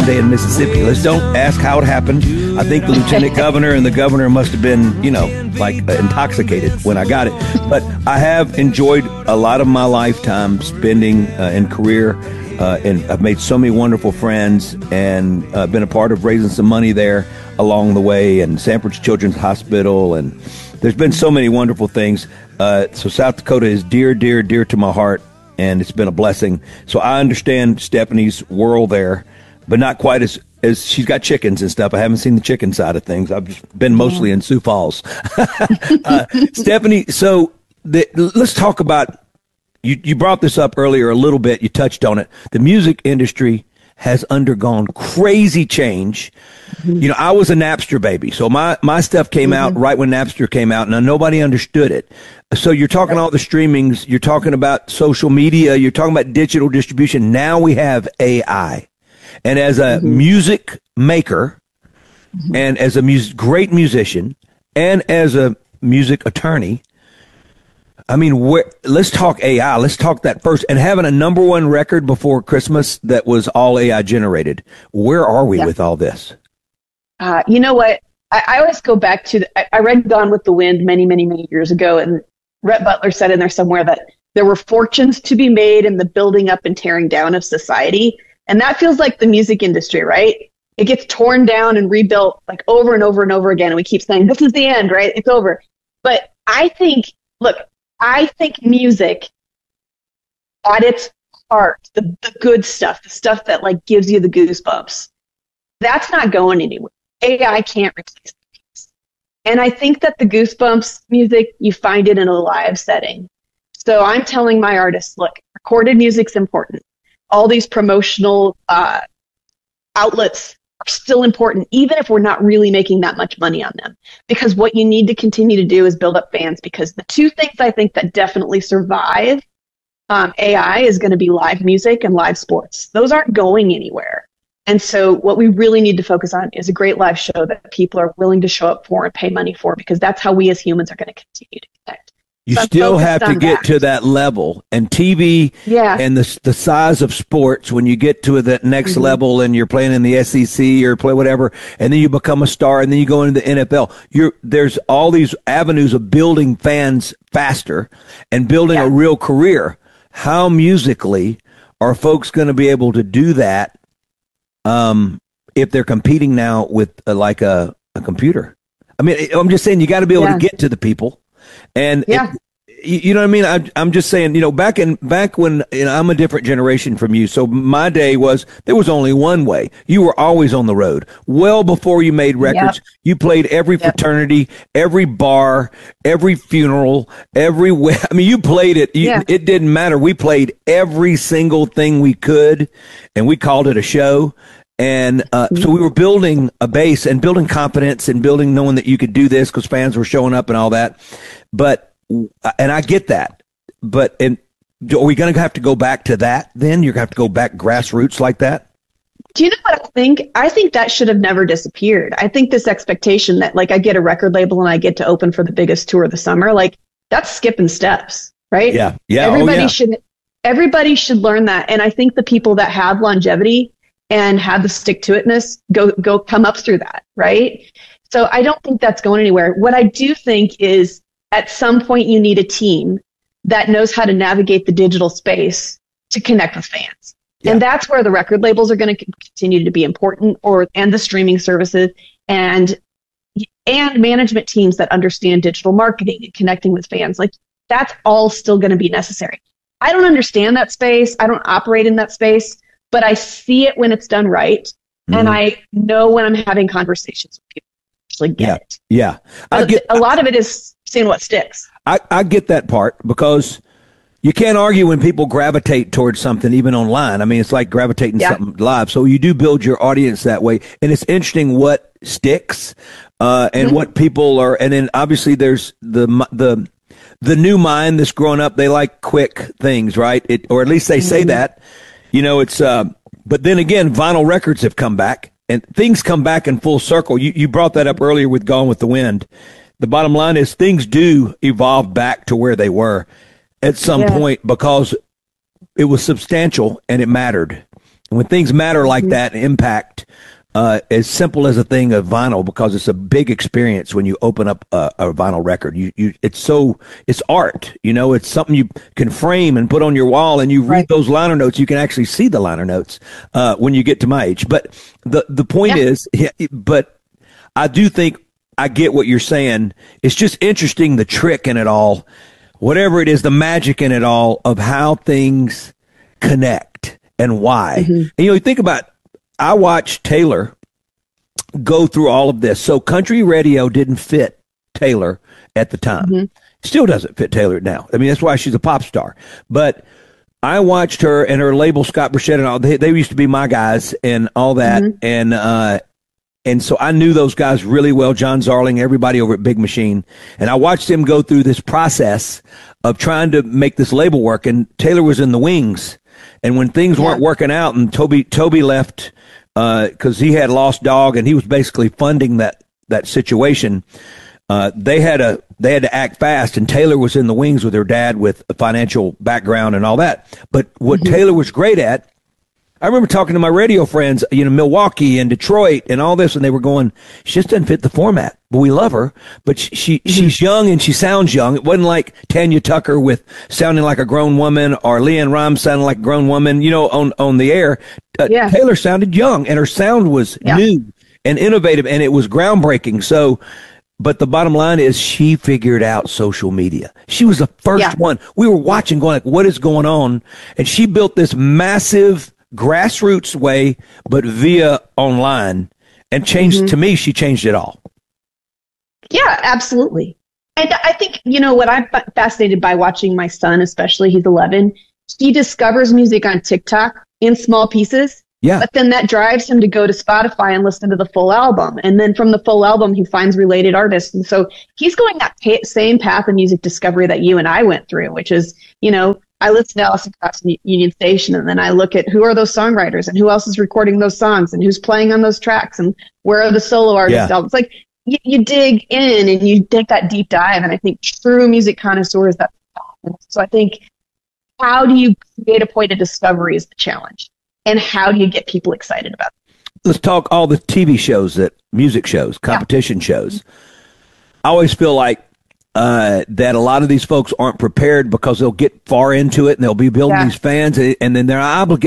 day in Mississippi. Let's don't ask how it happened. I think the lieutenant governor and the governor must have been, intoxicated when I got it. But I have enjoyed a lot of my lifetime spending in career, and I've made so many wonderful friends, and been a part of raising some money there along the way, and Sanford's Children's Hospital, and there's been so many wonderful things. So South Dakota is dear, dear, dear to my heart, and it's been a blessing. So I understand Stephanie's world there, but not quite as she's got chickens and stuff. I haven't seen the chicken side of things. I've just been mostly in Sioux Falls. Stephanie, so let's talk about, you brought this up earlier a little bit. You touched on it. The music industry has undergone crazy change. I was a Napster baby. So my stuff came out right when Napster came out. Now, nobody understood it. So you're talking all the streamings. You're talking about social media. You're talking about digital distribution. Now we have AI. And as a music maker and as a great musician and as a music attorney, I mean, let's talk AI. Let's talk that first. And having a number one record before Christmas that was all AI generated. Where are we with all this? You know what? I always go back to, I read Gone with the Wind many, many, many years ago, and Rhett Butler said in there somewhere that there were fortunes to be made in the building up and tearing down of society. And that feels like the music industry, right? It gets torn down and rebuilt like over and over and over again. And we keep saying, this is the end, right? It's over. But I think music at its heart, the good stuff, the stuff that like gives you the goosebumps, that's not going anywhere. AI can't replace it. And I think that the goosebumps music, you find it in a live setting. So I'm telling my artists, look, recorded music's important. All these promotional outlets are still important, even if we're not really making that much money on them. Because what you need to continue to do is build up fans. Because the two things I think that definitely survive AI is going to be live music and live sports. Those aren't going anywhere. And so what we really need to focus on is a great live show that people are willing to show up for and pay money for, because that's how we as humans are going to continue to connect. You still have to get to that level, and TV and the size of sports, when you get to that next level and you're playing in the SEC or play whatever, and then you become a star and then you go into the NFL, there's all these avenues of building fans faster and building a real career. How musically are folks going to be able to do that if they're competing now with like a computer? I mean, I'm just saying you got to be able to get to the people. And you know what I mean? I'm just saying, back when I'm a different generation from you. So my day there was only one way. You were always on the road. Well before you made records, you played every fraternity, every bar, every funeral, everywhere. I mean, you played it. It didn't matter. We played every single thing we could, and we called it a show. And so we were building a base and building confidence and knowing that you could do this because fans were showing up and all that. And I get that. Are we going to have to go back to that then? You're going to have to go back grassroots like that? Do you know what I think? I think that should have never disappeared. I think this expectation that like I get a record label and I get to open for the biggest tour of the summer, like that's skipping steps, right? Yeah. Everybody should learn that. And I think the people that have longevity and have the stick-to-itness go come up through that, right? So I don't think that's going anywhere. What I do think is at some point you need a team that knows how to navigate the digital space to connect with fans. Yeah. And that's where the record labels are going to continue to be important, and the streaming services and management teams that understand digital marketing and connecting with fans. Like that's all still going to be necessary. I don't understand that space. I don't operate in that space. But I see it when it's done right, and I know when I'm having conversations with people actually get it. Yeah, a lot of it is seeing what sticks. I get that part, because you can't argue when people gravitate towards something, even online. I mean, it's like gravitating something live. So you do build your audience that way, and it's interesting what sticks and what people are. And then obviously there's the new mind that's growing up. They like quick things, right? Or at least they say that. It's, but then again, vinyl records have come back, and things come back in full circle. You brought that up earlier with Gone with the Wind. The bottom line is things do evolve back to where they were at some point, because it was substantial and it mattered. when things matter like that, impact, as simple as a thing of vinyl, because it's a big experience when you open up a vinyl record. It's art, it's something you can frame and put on your wall, and you read those liner notes. You can actually see the liner notes, when you get to my age. But the point is, but I do think I get what you're saying. It's just interesting, the trick in it all, whatever it is, the magic in it all of how things connect and why. And, you think about, I watched Taylor go through all of this. So country radio didn't fit Taylor at the time. Still doesn't fit Taylor now. I mean, that's why she's a pop star. But I watched her and her label, Scott Burchett and all. They used to be my guys and all that. And so I knew those guys really well, John Zarling, everybody over at Big Machine. And I watched them go through this process of trying to make this label work. And Taylor was in the wings. And when things weren't working out, and Toby left because he had lost dog, and he was basically funding that situation. They had to act fast, and Taylor was in the wings with her dad with a financial background and all that. But what Taylor was great at, I remember talking to my radio friends, Milwaukee and Detroit and all this, and they were going, she just doesn't fit the format. But we love her, but she's young and she sounds young. It wasn't like Tanya Tucker with sounding like a grown woman, or Leanne Rhymes sounding like a grown woman, on the air. Taylor sounded young, and her sound was new and innovative, and it was groundbreaking. So, but the bottom line is, she figured out social media. She was the first one. We were watching going like, what is going on? And she built this massive grassroots way, but via online, and changed, to me, she changed it all. Yeah, absolutely. And I think, what I'm fascinated by watching my son, especially, he's 11, he discovers music on TikTok in small pieces. Yeah. But then that drives him to go to Spotify and listen to the full album. And then from the full album, he finds related artists. And so he's going that same path of music discovery that you and I went through, which is, I listen to Alison Krauss and Union Station, and then I look at who are those songwriters and who else is recording those songs and who's playing on those tracks and where are the solo artists. It's like you dig in and you take that deep dive. And I think true music connoisseurs, that. So I think, how do you create a point of discovery is the challenge. And how do you get people excited about it? Let's talk all the TV shows, music shows, competition shows. I always feel like that a lot of these folks aren't prepared, because they'll get far into it and they'll be building these fans, and then they're obligated.